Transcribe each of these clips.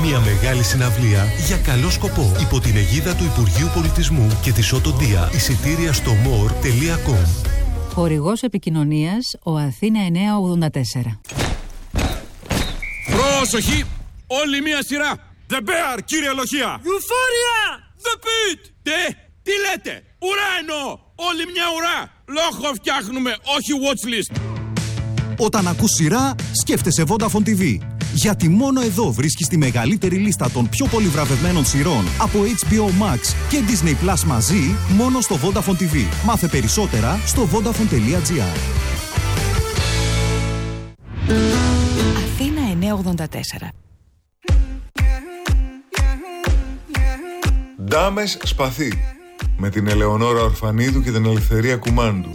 Μια μεγάλη συναυλία για καλό σκοπό υπό την αιγίδα του Υπουργείου Πολιτισμού και της Οτοντία. Εισιτήρια στο more.com. Χορηγός επικοινωνίας ο Αθήνα 984. Πρόσοχη! Όλη μία σειρά! The Bear, κύριε Λοχεία! Euphoria! The Pit! Τι λέτε! Ουρά εννοώ! Όλη μια ουρά! Λόγο φτιάχνουμε, όχι watchlist! Όταν ακούς σειρά, σκέφτεσαι Vodafone TV. Γιατί μόνο εδώ βρίσκεις τη μεγαλύτερη λίστα των πιο πολύ βραβευμένων σειρών από HBO Max και Disney Plus μαζί, μόνο στο Vodafone TV. Μάθε περισσότερα στο vodafone.gr. Αθήνα 984. Ντάμες Σπαθί, με την Ελεονόρα Ορφανίδου και την Ελευθερία Κουμάντου.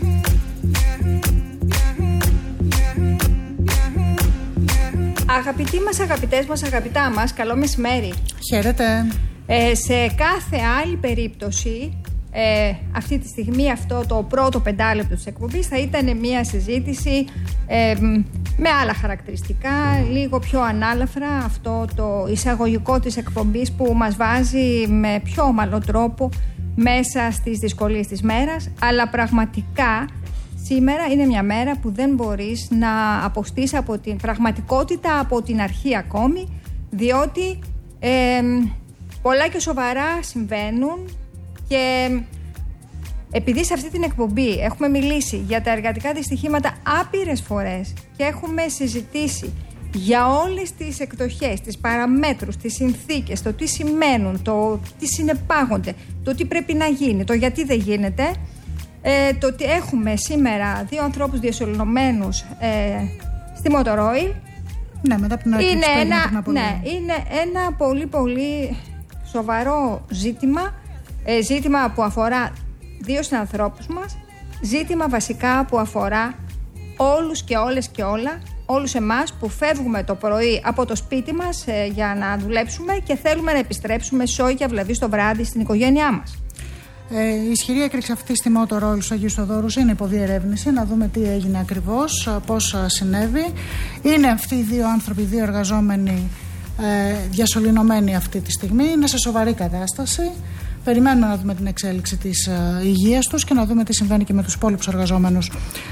Αγαπητοί μας, αγαπητές μας, αγαπητά μας, καλό μεσημέρι. Χαίρετε. Σε κάθε άλλη περίπτωση, αυτή τη στιγμή αυτό το πρώτο πεντάλεπτο της εκπομπής θα ήταν μια συζήτηση με άλλα χαρακτηριστικά, λίγο πιο ανάλαφρα, αυτό το εισαγωγικό της εκπομπής που μας βάζει με πιο ομαλό τρόπο μέσα στις δυσκολίες της μέρας, αλλά πραγματικά σήμερα είναι μια μέρα που δεν μπορείς να αποστείς από την πραγματικότητα από την αρχή ακόμη, διότι πολλά και σοβαρά συμβαίνουν και επειδή σε αυτή την εκπομπή έχουμε μιλήσει για τα εργατικά δυστυχήματα άπειρες φορές και έχουμε συζητήσει για όλες τις εκδοχές, τις παραμέτρους, τις συνθήκες, το τι σημαίνουν, το τι συνεπάγονται, το τι πρέπει να γίνει, το γιατί δεν γίνεται, το ότι έχουμε σήμερα δύο ανθρώπους διασωληνωμένους στη Motor Oil. Ναι, μετά από την αρχή είναι ένα πολύ πολύ σοβαρό ζήτημα, ζήτημα που αφορά δύο συνανθρώπους μας, ζήτημα βασικά που αφορά όλους και όλες και όλα, όλους εμάς που φεύγουμε το πρωί από το σπίτι μας για να δουλέψουμε και θέλουμε να επιστρέψουμε σόι και αυλαβή στο βράδυ στην οικογένειά μας. Η ισχυρή έκρηξη αυτή στη Motor Oil στους Αγίους Θοδόρους είναι υποδιερεύνηση, να δούμε τι έγινε ακριβώς, πώς συνέβη. Είναι αυτοί οι δύο άνθρωποι, οι δύο εργαζόμενοι διασωληνωμένοι αυτή τη στιγμή, είναι σε σοβαρή κατάσταση. Περιμένουμε να δούμε την εξέλιξη της υγείας τους και να δούμε τι συμβαίνει και με τους υπόλοιπους εργαζόμενους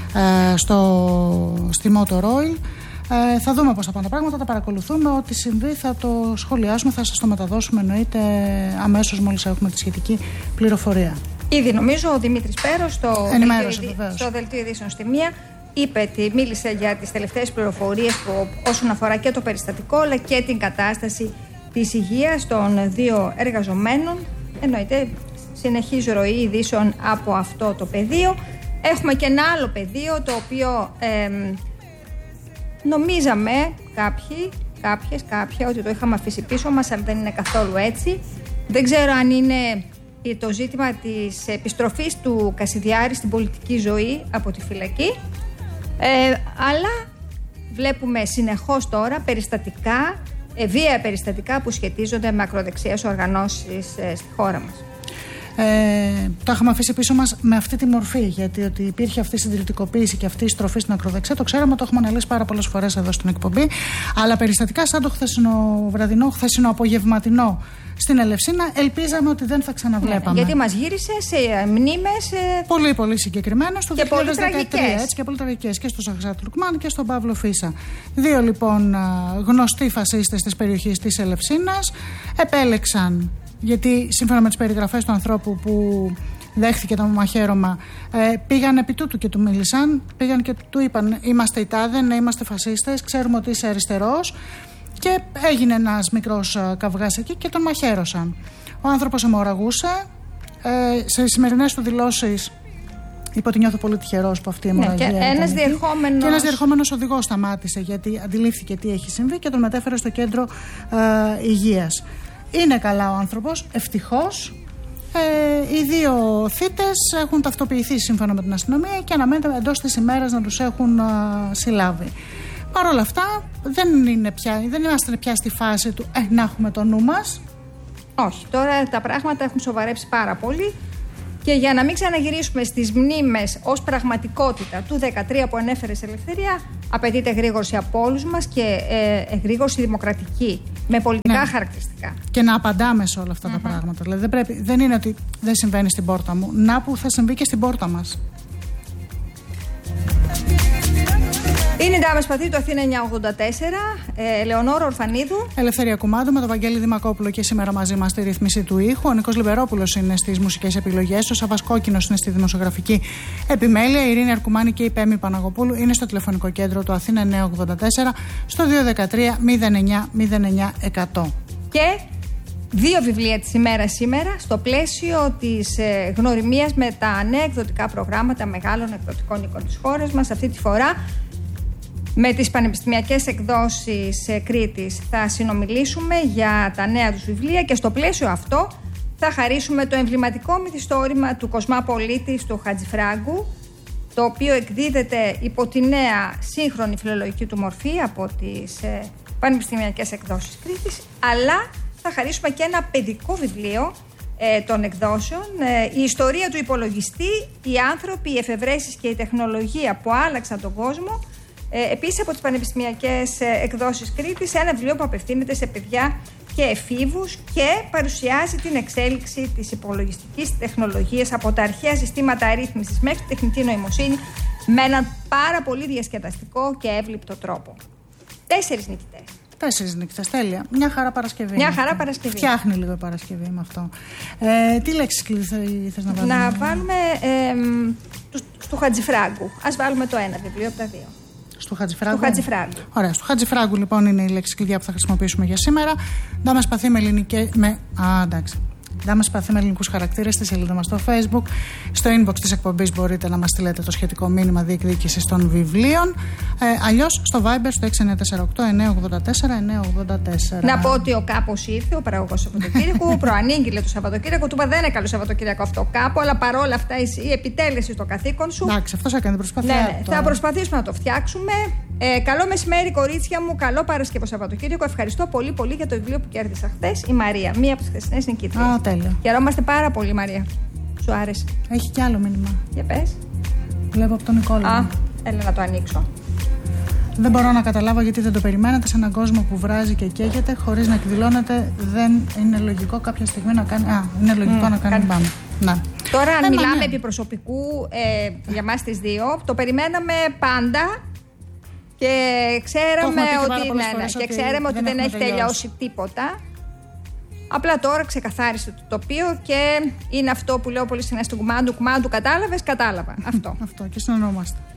στη Motor Oil. Θα δούμε πώς θα πάνε τα πράγματα, τα παρακολουθούμε. Ό,τι συμβεί θα το σχολιάσουμε, θα σας το μεταδώσουμε εννοείται αμέσως μόλις έχουμε τη σχετική πληροφορία. Ήδη νομίζω ο Δημήτρης Πέρος στο Δελτίο Ειδήσεων στη Μία μίλησε για τις τελευταίες πληροφορίες όσον αφορά και το περιστατικό αλλά και την κατάσταση της υγείας των δύο εργαζομένων. Εννοείται συνεχής ροή ειδήσεων από αυτό το πεδίο. Έχουμε και ένα άλλο πεδίο το οποίο νομίζαμε κάποιοι ότι το είχαμε αφήσει πίσω μας, αλλά δεν είναι καθόλου έτσι. Δεν ξέρω αν είναι το ζήτημα της επιστροφής του Κασιδιάρη στην πολιτική ζωή από τη φυλακή, αλλά βλέπουμε συνεχώς τώρα περιστατικά, βία περιστατικά που σχετίζονται με ακροδεξιές οργανώσεις στη χώρα μας. Το είχαμε αφήσει πίσω μας με αυτή τη μορφή, γιατί ότι υπήρχε αυτή η συντηρητικοποίηση και αυτή η στροφή στην ακροδεξιά, το ξέραμε, το έχουμε αναλύσει πάρα πολλές φορές εδώ στην εκπομπή. Αλλά περιστατικά σαν το χθεσινοβραδινό, χθεσινοαπογευματινό στην Ελευσίνα, ελπίζαμε ότι δεν θα ξαναβλέπαμε. Γιατί μας γύρισε σε μνήμες πολύ πολύ συγκεκριμένες το 2013, πολύ τραγικές. Έτσι, και πολύ τραγικές και στο Σαχζάτ Λουκμάν και στον Παύλο Φίσα. Δύο λοιπόν γνωστοί φασίστες της περιοχής της Ελευσίνας επέλεξαν. Γιατί σύμφωνα με τις περιγραφές του ανθρώπου που δέχθηκε το μαχαίρωμα, πήγαν επί τούτου και του μίλησαν. Πήγαν και του είπαν: είμαστε οι τάδε, ναι, είμαστε φασίστες, ξέρουμε ότι είσαι αριστερός. Και έγινε ένας μικρός καυγάς εκεί και τον μαχαίρωσαν. Ο άνθρωπος αιμορραγούσε. Σε σημερινές του δηλώσεις είπε ότι νιώθω πολύ τυχερός που αυτή η αιμορραγία. Και ένας διερχόμενος οδηγός σταμάτησε γιατί αντιλήφθηκε τι έχει συμβεί και τον μετέφερε στο κέντρο υγείας. Είναι καλά ο άνθρωπος, ευτυχώς. Οι δύο θύτες έχουν ταυτοποιηθεί σύμφωνα με την αστυνομία και αναμένεται εντός της ημέρας να τους έχουν συλλάβει. Παρ' όλα αυτά δεν είμαστε πια στη φάση του να έχουμε το νου μας. Όχι, τώρα τα πράγματα έχουν σοβαρέψει πάρα πολύ και για να μην ξαναγυρίσουμε στις μνήμες ως πραγματικότητα του 13 που ανέφερε σε Ελευθερία, απαιτείται εγρήγορση από όλους μας και εγρήγορση δημοκρατική. με πολιτικά χαρακτηριστικά. Και να απαντάμε σε όλα αυτά τα πράγματα. Δηλαδή δεν είναι ότι δεν συμβαίνει στην πόρτα μου. Να που θα συμβεί και στην πόρτα μας. Είναι η Ντάμα Σπαθή του Αθήνα 984, Ελεονόρα Ορφανίδου. Ελευθερία Κουμάντου με τον Βαγγέλη Δημακόπουλο και σήμερα μαζί μας στη ρύθμιση του ήχου. Ο Νίκος Λιμπερόπουλος είναι στις μουσικές επιλογές. Ο Σάββας Κόκκινος είναι στη δημοσιογραφική επιμέλεια. Η Ειρήνη Αρκουμάνη και η Πέμη Παναγοπούλου είναι στο τηλεφωνικό κέντρο του Αθήνα 984 στο 213-09-09-100. Και 2 βιβλία της ημέρας σήμερα στο πλαίσιο της γνωριμίας με τα νέα εκδοτικά προγράμματα μεγάλων εκδοτικών οίκων της χώρας μας. Αυτή τη φορά με τις πανεπιστημιακές εκδόσεις Κρήτης θα συνομιλήσουμε για τα νέα τους βιβλία και στο πλαίσιο αυτό θα χαρίσουμε το εμβληματικό μυθιστόρημα του Κοσμά Πολίτης του Χατζηφράγκου, το οποίο εκδίδεται υπό τη νέα σύγχρονη φιλολογική του μορφή από τις πανεπιστημιακές εκδόσεις Κρήτης, αλλά θα χαρίσουμε και ένα παιδικό βιβλίο των εκδόσεων, η ιστορία του υπολογιστή, οι άνθρωποι, οι εφευρέσεις και η τεχνολογία που άλλαξαν τον κόσμο. Επίσης από τις πανεπιστημιακές εκδόσεις Κρήτης, ένα βιβλίο που απευθύνεται σε παιδιά και εφήβους και παρουσιάζει την εξέλιξη της υπολογιστικής τεχνολογίας από τα αρχαία συστήματα αρρύθμισης μέχρι τη τεχνητή νοημοσύνη με έναν πάρα πολύ διασκεδαστικό και εύληπτο τρόπο. 4 νικητές. 4 νύχτες, τέλεια. Μια χαρά Παρασκευή. Μια χαρά Παρασκευή. Φτιάχνει λίγο η Παρασκευή με αυτό. Τι λέξεις κλειδί θες να βάλουμε? Να βάλουμε του Χατζηφράγκου. Ας βάλουμε το ένα βιβλίο από τα 2. Του Χατζηφράγκου. Ωραία, στο Χατζηφράγκου λοιπόν είναι η λέξη κλειδιά που θα χρησιμοποιήσουμε για σήμερα. Ντάμα Σπαθή με ελληνικές. Ντάμα Σπαθή με ελληνικούς χαρακτήρες στη σελίδα μας στο Facebook. Στο inbox της εκπομπής μπορείτε να μας στείλετε το σχετικό μήνυμα διεκδίκησης των βιβλίων. Αλλιώς στο Viber στο 6948-984-984. Να πω ότι ο Κάπος ήρθε, ο παραγωγός του Σαββατοκύριακου, προανήγγειλε το Σαββατοκύριακο. Του είπα δεν είναι καλό Σαββατοκύριακο αυτό κάπου, αλλά παρόλα αυτά η επιτέλεση στο καθήκον σου. Εντάξει, αυτός έκανε την προσπάθεια. Ναι. Θα προσπαθήσουμε να το φτιάξουμε. Καλό μεσημέρι, κορίτσια μου. Καλό Παρασκευό Σαββατοκύριακο. Ευχαριστώ πολύ πολύ για το βιβλίο που κέρδισα χθες. Η Μαρία, μία από τις χθεσινές νικήτριες. Τέλεια. Χαιρόμαστε πάρα πολύ, Μαρία. Σου άρεσε? Έχει κι άλλο μήνυμα. Για πες. Βλέπω από τον Νικόλα. Έλα να το ανοίξω. Δεν μπορώ να καταλάβω γιατί δεν το περιμένετε σε έναν κόσμο που βράζει και καίγεται χωρίς να εκδηλώνεται. Δεν είναι λογικό κάποια στιγμή να κάνει. Είναι λογικό να κάνει μπαμ. Ναι. Τώρα, αν μιλάμε επί προσωπικού για μας τις δύο, το περιμέναμε πάντα και ξέραμε ότι δεν έχει τελειώσει τίποτα. Απλά τώρα ξεκαθάρισε το τοπίο και είναι αυτό που λέω πολύ συχνά στον Κουμάντου. Κουμάντου, κατάλαβες? Κατάλαβα. Αυτό. Και συνεννοούμαστε.